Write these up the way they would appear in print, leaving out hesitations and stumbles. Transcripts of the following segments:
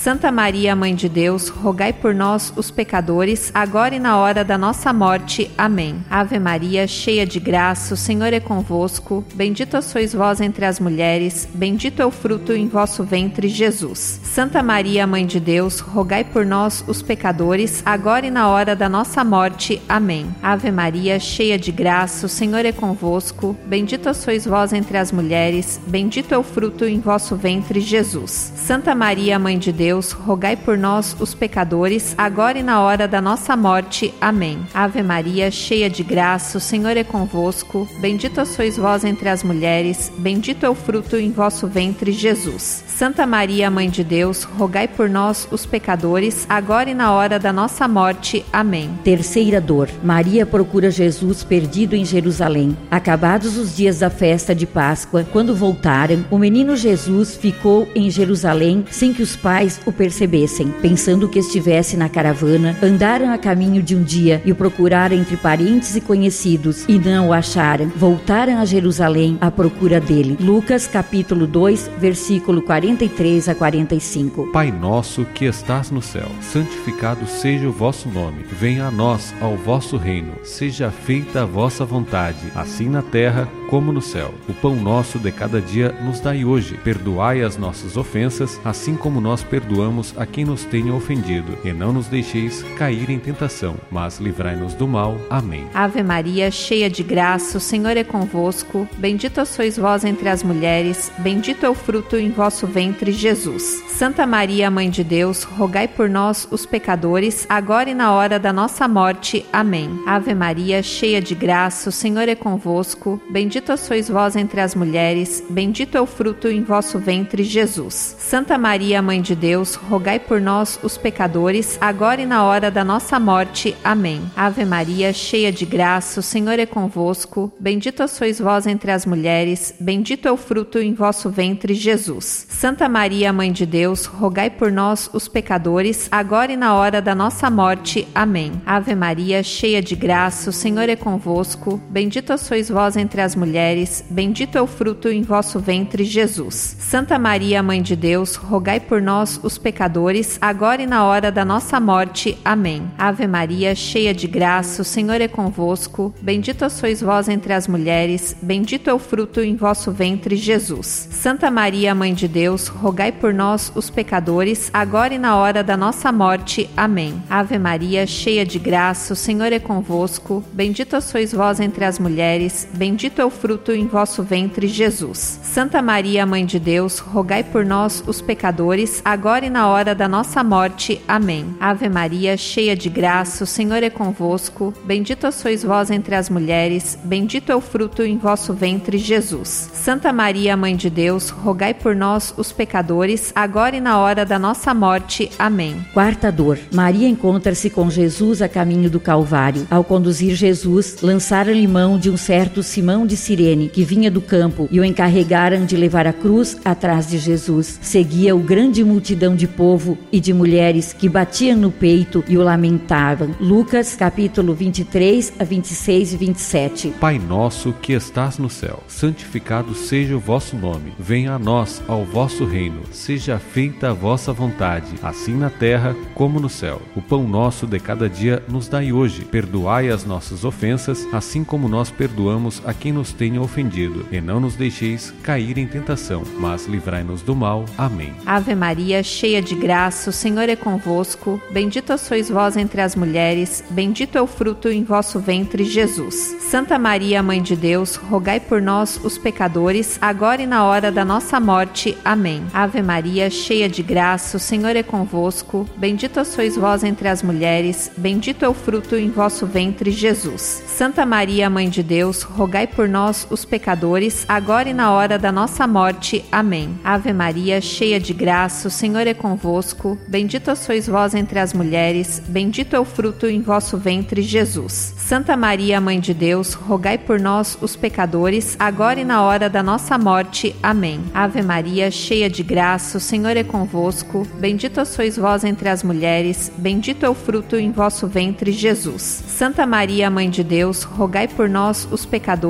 Santa Maria, Mãe de Deus, rogai por nós, os pecadores, agora e na hora da nossa morte. Amém. Ave Maria, cheia de graça, o Senhor é convosco. Bendita sois vós entre as mulheres, bendito é o fruto em vosso ventre, Jesus. Santa Maria, Mãe de Deus, rogai por nós, os pecadores, agora e na hora da nossa morte. Amém. Ave Maria, cheia de graça, o Senhor é convosco. Bendita sois vós entre as mulheres, bendito é o fruto em vosso ventre, Jesus. Santa Maria, Mãe de Deus, rogai por nós, os pecadores, agora e na hora da nossa morte. Amém. Ave Maria, cheia de graça, o Senhor é convosco. Bendita sois vós entre as mulheres, bendito é o fruto em vosso ventre, Jesus. Santa Maria, Mãe de Deus, rogai por nós, os pecadores, agora e na hora da nossa morte. Amém. Terceira dor. Maria procura Jesus perdido em Jerusalém. Acabados os dias da festa de Páscoa, quando voltaram, o menino Jesus ficou em Jerusalém sem que os pais o percebessem. Pensando que estivesse na caravana, andaram a caminho de um dia e o procuraram entre parentes e conhecidos, e não o acharam. Voltaram a Jerusalém à procura dele. Lucas capítulo 2, versículo 43 a 45. Pai nosso que estás no céu, santificado seja o vosso nome. Venha a nós ao vosso reino. Seja feita a vossa vontade, assim na terra como no céu. O pão nosso de cada dia nos dai hoje. Perdoai as nossas ofensas, assim como nós perdoamos a quem nos tenha ofendido. E não nos deixeis cair em tentação, mas livrai-nos do mal. Amém. Ave Maria, cheia de graça, o Senhor é convosco. Bendita sois vós entre as mulheres, bendito é o fruto em vosso ventre, Jesus. Santa Maria, Mãe de Deus, rogai por nós, os pecadores, agora e na hora da nossa morte. Amém. Ave Maria, cheia de graça, o Senhor é convosco. Bendita sois vós entre as mulheres, bendito é o fruto em vosso ventre, Jesus. Santa Maria, Mãe de Deus, rogai por nós, os pecadores, agora e na hora da nossa morte. Amém. Ave Maria, cheia de graça, o Senhor é convosco. Bendita sois vós entre as mulheres, bendito é o fruto em vosso ventre, Jesus. Santa Maria, Mãe de Deus, rogai por nós, os pecadores, agora e na hora da nossa morte. Amém. Ave Maria, cheia de graça, o Senhor é convosco. Bendita sois vós entre as mulheres, bendito é o fruto em vosso ventre, Jesus. Santa Maria, Mãe de Deus, rogai por nós, os pecadores, agora e na hora da nossa morte. Amém. Ave Maria, cheia de graça, o Senhor é convosco. Bendita sois vós entre as mulheres, bendito é o fruto em vosso ventre, Jesus. Santa Maria, Mãe de Deus, rogai por nós, os pecadores, agora e na hora da nossa morte. Amém. Ave Maria, cheia de graça, o Senhor é convosco. Bendita sois vós entre as mulheres, bendito é o fruto em vosso ventre, Jesus. Santa Maria, Mãe de Deus, rogai por nós, os pecadores, agora e na hora da nossa morte. Amém. Ave Maria, cheia de graça, o Senhor é convosco. Bendita sois vós entre as mulheres, bendito é o fruto em vosso ventre, Jesus. Santa Maria, Mãe de Deus, rogai por nós, os pecadores, agora e na hora da nossa morte. Amém. Quarta dor. Maria encontra-se com Jesus a caminho do Calvário. Ao conduzir Jesus, lançaram-lhe mão de um certo Simão de Cirene, que vinha do campo, e o encarregaram de levar a cruz atrás de Jesus. Seguia-o grande multidão de povo e de mulheres que batiam no peito e o lamentavam. Lucas capítulo 23 a 26 e 27. Pai nosso que estás no céu, santificado seja o vosso nome. Venha a nós ao vosso reino. Seja feita a vossa vontade, assim na terra como no céu. O pão nosso de cada dia nos dai hoje. Perdoai as nossas ofensas, assim como nós perdoamos a quem nos tenha ofendido. E não nos deixeis cair em tentação, mas livrai-nos do mal. Amém. Ave Maria, cheia de graça, o Senhor é convosco. Bendita sois vós entre as mulheres, bendito é o fruto em vosso ventre, Jesus. Santa Maria, Mãe de Deus, rogai por nós, os pecadores, agora e na hora da nossa morte. Amém. Ave Maria, cheia de graça, o Senhor é convosco. Bendita sois vós entre as mulheres, bendito é o fruto em vosso ventre, Jesus. Santa Maria, Mãe de Deus, rogai por nós, os pecadores, agora e na hora da nossa morte. Amém. Ave Maria, cheia de graça, o Senhor é convosco. Bendita sois vós entre as mulheres, bendito é o fruto em vosso ventre, Jesus. Santa Maria, Mãe de Deus, rogai por nós, os pecadores, agora e na hora da nossa morte. Amém. Ave Maria, cheia de graça, o Senhor é convosco. Bendita sois vós entre as mulheres, bendito é o fruto em vosso ventre, Jesus. Santa Maria, Mãe de Deus, rogai por nós, os pecadores,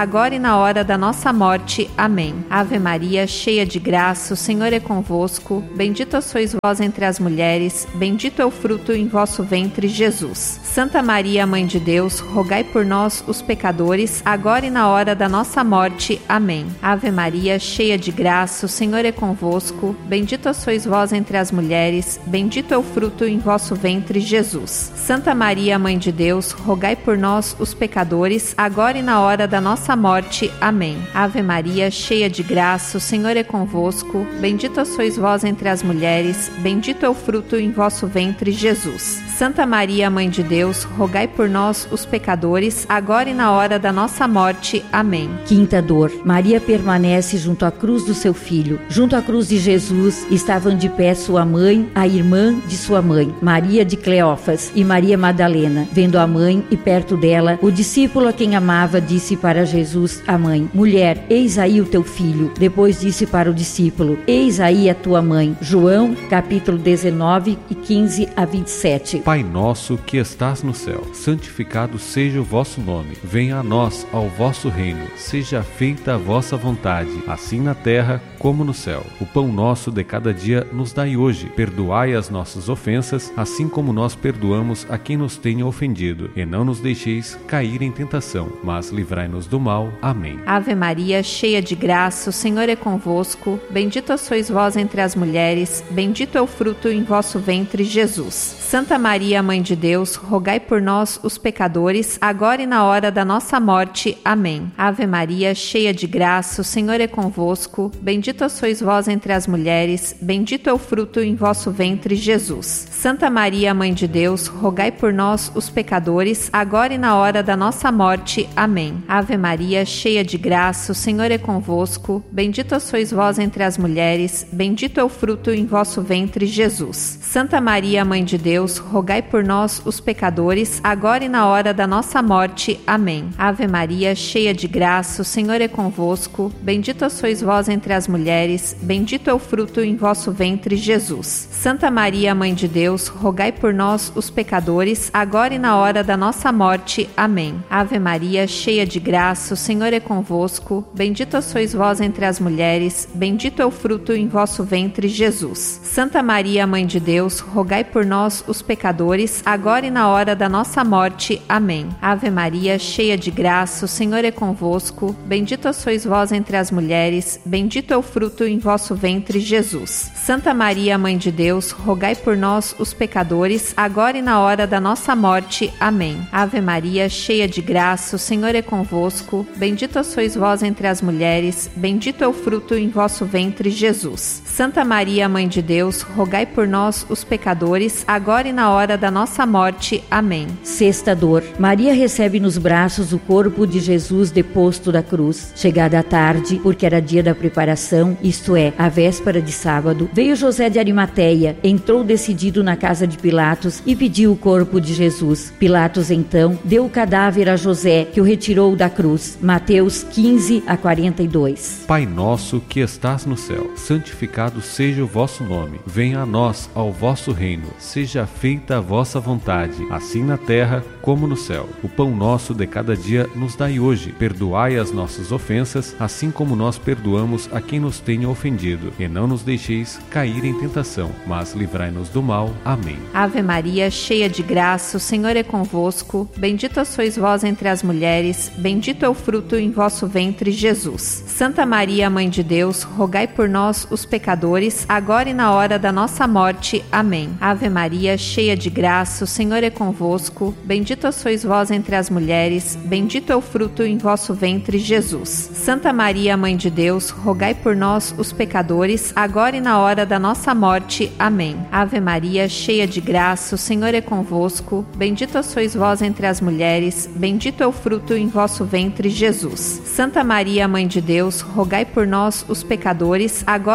agora e na hora da nossa morte. Amém. Ave Maria, cheia de graça, o Senhor é convosco. Bendita sois vós entre as mulheres, bendito é o fruto em vosso ventre, Jesus. Santa Maria, Mãe de Deus, rogai por nós, os pecadores, agora e na hora da nossa morte. Amém. Ave Maria, cheia de graça, o Senhor é convosco. Bendita sois vós entre as mulheres, bendito é o fruto em vosso ventre, Jesus. Santa Maria, Mãe de Deus, rogai por nós, os pecadores, agora e na hora da nossa morte. Amém. Ave Maria, cheia de graça, o Senhor é convosco. Bendita sois vós entre as mulheres, bendito é o fruto em vosso ventre, Jesus. Santa Maria, Mãe de Deus, rogai por nós, os pecadores, agora e na hora da nossa morte. Amém. Quinta dor. Maria permanece junto à cruz do seu filho. Junto à cruz de Jesus estavam de pé sua mãe, a irmã de sua mãe, Maria de Cleófas, e Maria Madalena. Vendo a mãe e perto dela, o discípulo a quem amava disse para Jesus, a mãe: Mulher, eis aí o teu filho. Depois disse para o discípulo: Eis aí a tua mãe. João, capítulo 19, 15 a 27. Pai nosso que estás no céu, santificado seja o vosso nome. Venha a nós ao vosso reino. Seja feita a vossa vontade, assim na terra como no céu. O pão nosso de cada dia nos dai hoje. Perdoai as nossas ofensas, assim como nós perdoamos a quem nos tenha ofendido. E não nos deixeis cair em tentação, mas livrai-nos do mal. Amém. Ave Maria, cheia de graça, o Senhor é convosco. Bendita sois vós entre as mulheres, bendito é o fruto em vosso ventre, Jesus. Santa Maria, Mãe de Deus, rogai por nós, os pecadores, agora e na hora da nossa morte. Amém. Ave Maria, cheia de graça, o Senhor é convosco. Bendita sois vós entre as mulheres, bendito é o fruto em vosso ventre, Jesus. Santa Maria, Mãe de Deus, rogai por nós, os pecadores, agora e na hora da nossa morte. Amém. Ave Maria, cheia de graça, o Senhor é convosco. Bendita sois vós entre as mulheres, bendito é o fruto em vosso ventre, Jesus. Santa Maria, Mãe de Deus, rogai por nós, os pecadores, agora e na hora da nossa morte. Amém. Ave Maria, cheia de graça, o Senhor é convosco. Bendita sois vós entre as mulheres, bendito é o fruto em vosso ventre, Jesus. Santa Maria, Mãe de Deus, rogai por nós, os pecadores, agora e na hora da nossa morte. Amém. Ave Maria, cheia de graça, o Senhor é convosco. Bendita sois vós entre as mulheres, bendito é o fruto em vosso ventre, Jesus. Santa Maria, Mãe de Deus, rogai por nós, os pecadores, agora e na hora da nossa morte. Amém. Ave Maria, cheia de graça, o Senhor é convosco. Bendita sois vós entre as mulheres, bendito é o fruto em vosso ventre, Jesus. Santa Maria, Mãe de Deus, rogai por nós, os pecadores, agora e na hora da nossa morte. Amém. Ave Maria, cheia de graça, o Senhor é convosco. Bendita sois vós entre as mulheres, bendito é o fruto em vosso ventre, Jesus. Santa Maria, Mãe de Deus, rogai por nós, os pecadores, agora e na hora da nossa morte. Amém. Sexta dor. Maria recebe nos braços o corpo de Jesus deposto da cruz. Chegada a tarde, porque era dia da preparação, isto é, a véspera de sábado, veio José de Arimateia, entrou decidido na casa de Pilatos e pediu o corpo de Jesus. Pilatos então deu o cadáver a José, que o retirou da cruz. Mateus 15 a 42. Pai nosso que estás no céu, santificado seja o vosso nome. Venha a nós ao vosso reino. Seja feita a vossa vontade, assim na terra como no céu. O pão nosso de cada dia nos dai hoje. Perdoai as nossas ofensas, assim como nós perdoamos a quem nos tenha ofendido. E não nos deixeis cair em tentação, mas livrai-nos do mal. Amém. Ave Maria, cheia de graça, o Senhor é convosco. Bendita sois vós entre as mulheres, bendito é o fruto em vosso ventre, Jesus. Santa Maria, Mãe de Deus, rogai por nós, os pecadores, agora e na hora da nossa morte. Amém. Ave Maria, cheia de graça, o Senhor é convosco. Bendita sois vós entre as mulheres, bendito é o fruto em vosso ventre, Jesus. Santa Maria, Mãe de Deus, rogai por nós, os pecadores, agora e na hora da nossa morte. Amém. Ave Maria, cheia de graça, o Senhor é convosco. Bendita sois vós entre as mulheres, bendito é o fruto em vosso ventre, Jesus. Santa Maria, Mãe de Deus, rogai por nós, os pecadores, agora e na hora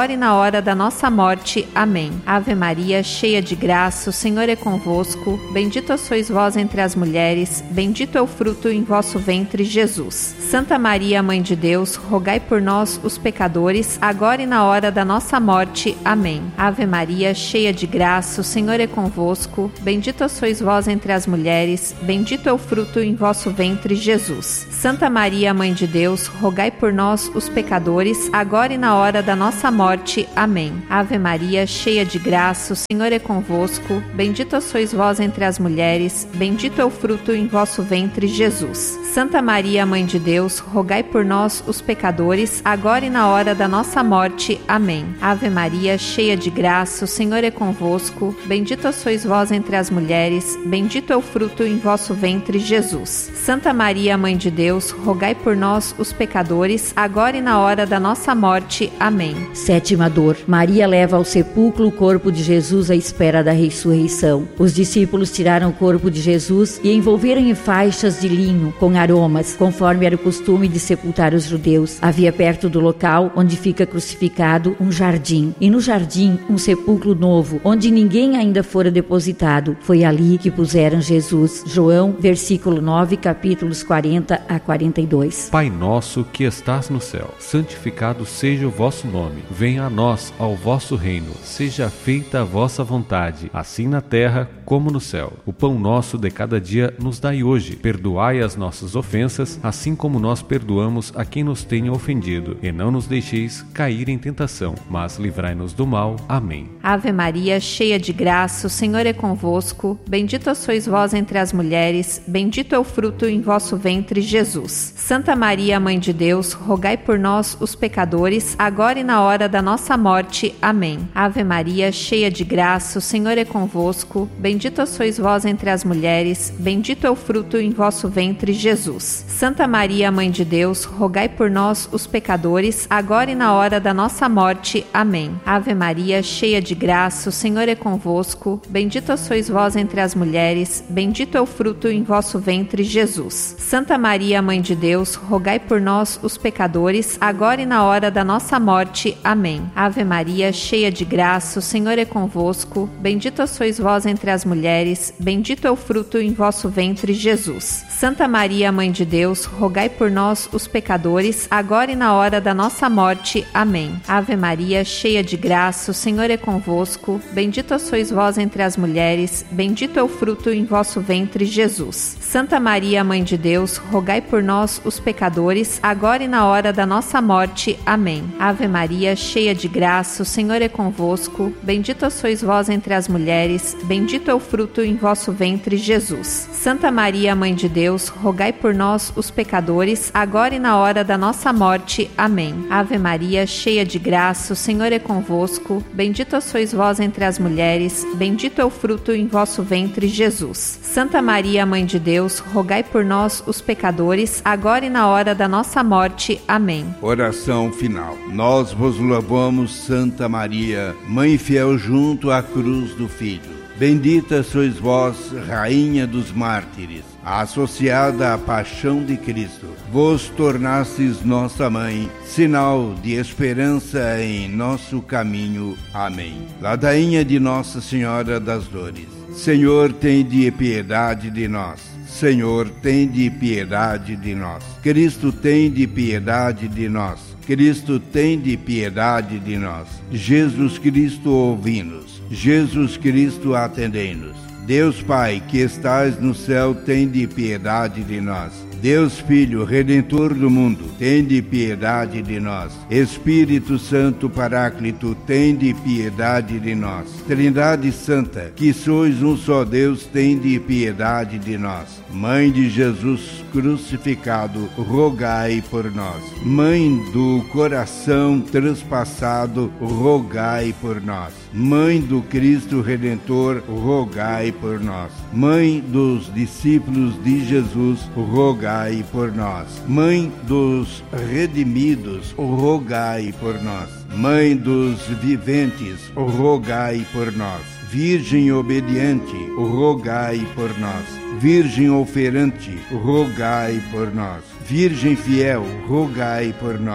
hora da nossa morte. Amém. Ave Maria, cheia de graça, o Senhor é convosco. Bendita sois vós entre as mulheres, bendito é o fruto em vosso ventre, Jesus. Santa Maria, Mãe de Deus, rogai por nós, os pecadores, agora e na hora da nossa morte. Amém. Ave Maria, cheia de graça, o Senhor é convosco. Bendita sois vós entre as mulheres, bendito é o fruto em vosso ventre, Jesus. Santa Maria, Mãe de Deus, rogai por nós, os pecadores, agora e na hora da nossa morte. Amém. Ave Maria, cheia de graça, o Senhor é convosco. Bendita sois vós entre as mulheres, bendito é o fruto em vosso ventre, Jesus. Santa Maria, Mãe de Deus, rogai por nós, os pecadores, agora e na hora da nossa morte. Amém. Ave Maria, cheia de graça, o Senhor é convosco. Bendita sois vós entre as mulheres, bendito é o fruto em vosso ventre, Jesus. Santa Maria, Mãe de Deus, rogai por nós, os pecadores, agora e na hora da nossa morte. Amém. Sétima dor. Maria leva ao sepulcro o corpo de Jesus à espera da ressurreição. Os discípulos tiraram o corpo de Jesus e envolveram em faixas de linho com aromas, conforme era o costume de sepultar os judeus. Havia perto do local onde fica crucificado um jardim, e no jardim um sepulcro novo, onde ninguém ainda fora depositado. Foi ali que puseram Jesus. João, versículo 9, capítulos 40 a 42. Pai nosso que estás no céu, santificado seja o vosso nome. Venha a nós ao vosso reino. Seja feita a vossa vontade, assim na terra como no céu. O pão nosso de cada dia nos dai hoje. Perdoai as nossas ofensas, assim como nós perdoamos a quem nos tenha ofendido. E não nos deixeis cair em tentação, mas livrai-nos do mal. Amém. Ave Maria, cheia de graça, o Senhor é convosco. Bendita sois vós entre as mulheres, bendito é o fruto em vosso ventre, Jesus. Santa Maria, Mãe de Deus, rogai por nós, os pecadores, agora e na hora da nossa morte. Amém. Ave Maria, cheia de graça, o Senhor é convosco. Bendita sois vós entre as mulheres, bendito é o fruto em vosso ventre, Jesus. Santa Maria, Mãe de Deus, rogai por nós, os pecadores, agora e na hora da nossa morte. Amém. Ave Maria, cheia de graça, o Senhor é convosco. Bendita sois vós entre as mulheres, bendito é o fruto em vosso ventre, Jesus. Santa Maria, Mãe de Deus, rogai por nós, os pecadores, agora e na hora da nossa morte. Amém. Ave Maria, cheia de graça, o Senhor é convosco. Bendita sois vós entre as mulheres, bendito é o fruto em vosso ventre, Jesus. Santa Maria, Mãe de Deus, rogai por nós, os pecadores, agora e na hora da nossa morte. Amém. Ave Maria, cheia de graça, o Senhor é convosco. Bendita sois vós entre as mulheres, bendito é o fruto em vosso ventre, Jesus. Santa Maria, Mãe de Deus, rogai por nós, os pecadores, agora e na hora da nossa morte. Amém. Ave Maria, cheia de graça, o Senhor é convosco. Bendita sois vós entre as mulheres, bendito é o fruto em vosso ventre, Jesus. Santa Maria, Mãe de Deus, rogai por nós, os pecadores, agora e na hora da nossa morte. Amém. Ave Maria, cheia de graça, o Senhor é convosco. Bendita sois vós entre as mulheres, bendito é o fruto em vosso ventre, Jesus. Santa Maria, Mãe de Deus, rogai por nós, os pecadores, agora e na hora da nossa morte. Amém. Oração final. Nós vos louvamos, Santa Maria, Mãe fiel junto à cruz do Filho. Bendita sois vós, Rainha dos Mártires, associada à paixão de Cristo. Vos tornastes nossa mãe, sinal de esperança em nosso caminho. Amém. Ladainha de Nossa Senhora das Dores. Senhor, tende piedade de nós. Senhor, tende piedade de nós. Cristo, tende piedade de nós. Cristo, tende piedade de nós. Jesus Cristo, ouvi-nos. Jesus Cristo, atendei-nos. Deus Pai, que estais no céu, tende piedade de nós. Deus Filho, Redentor do mundo, tende piedade de nós. Espírito Santo Paráclito, tende piedade de nós. Trindade Santa, que sois um só Deus, tende piedade de nós. Mãe de Jesus crucificado, rogai por nós. Mãe do coração transpassado, rogai por nós. Mãe do Cristo Redentor, rogai por nós. Mãe dos discípulos de Jesus, rogai por nós. Mãe dos redimidos, rogai por nós. Mãe dos viventes, rogai por nós. Virgem obediente, rogai por nós. Virgem oferante, rogai por nós. Virgem fiel, rogai por nós.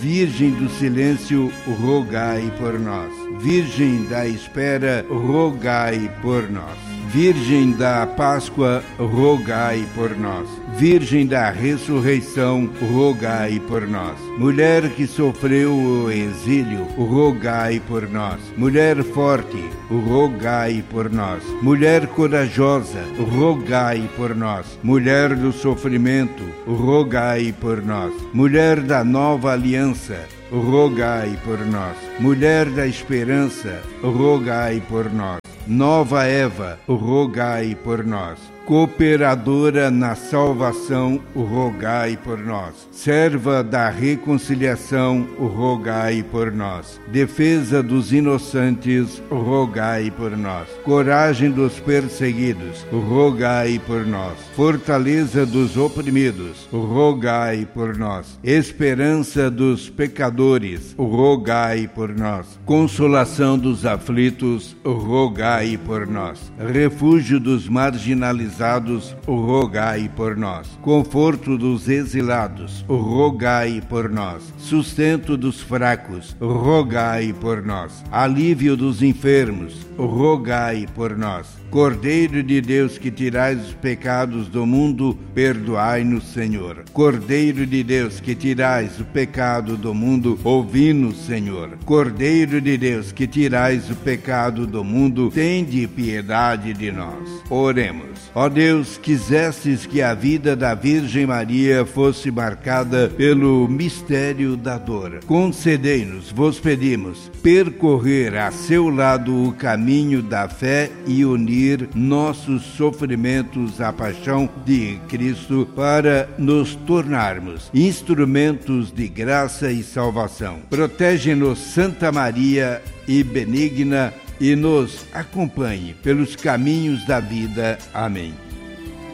Virgem do silêncio, rogai por nós. Virgem da espera, rogai por nós. Virgem da Páscoa, rogai por nós. Virgem da ressurreição, rogai por nós. Mulher que sofreu o exílio, rogai por nós. Mulher forte, rogai por nós. Mulher corajosa, rogai por nós. Mulher do sofrimento, rogai por nós. Mulher da nova aliança, rogai por nós. Mulher da esperança, rogai por nós. Nova Eva, rogai por nós. Cooperadora na salvação, rogai por nós. Serva da reconciliação, rogai por nós. Defesa dos inocentes, rogai por nós. Coragem dos perseguidos, rogai por nós. Fortaleza dos oprimidos, rogai por nós. Esperança dos pecadores, rogai por nós. Consolação dos aflitos, rogai por nós. Refúgio dos marginalizados, rogai por nós. Conforto dos exilados, rogai por nós. Sustento dos fracos, rogai por nós. Alívio dos enfermos, rogai por nós. Cordeiro de Deus que tirais os pecados do mundo, perdoai-nos, Senhor. Cordeiro de Deus que tirais o pecado do mundo, ouvi-nos, Senhor. Cordeiro de Deus que tirais o pecado do mundo, tende piedade de nós. Oremos. Ó Deus, quisestes que a vida da Virgem Maria fosse marcada pelo mistério da dor. Concedei-nos, vos pedimos, percorrer a seu lado o caminho da fé e unir nossos sofrimentos à paixão de Cristo para nos tornarmos instrumentos de graça e salvação. Protege-nos, Santa Maria e benigna, e nos acompanhe pelos caminhos da vida. Amém.